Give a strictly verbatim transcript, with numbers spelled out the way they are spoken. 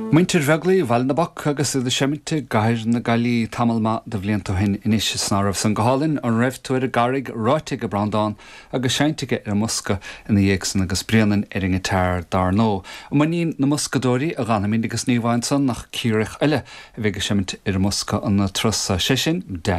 Muintir reglaí bhil na bach agus is seimite gaiir na galí tamalma de bblianta hin inis snarmh san goálinn an raibh tuair a garig ráite go brandán agus seintige ar musca ina dhéagsan agus brianan ar an teir dar nó. Má níon na muscadóirí a ganamín agus níomhain san nach cíirich eile a bheith go seimite ar musca an na trosa sisin